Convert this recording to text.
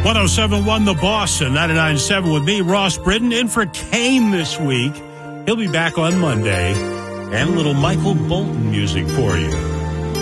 107.1 The Boss and 99.7 with me, Ross Britton, in for Kane this week. He'll be back on Monday. And a little Michael Bolton music for you.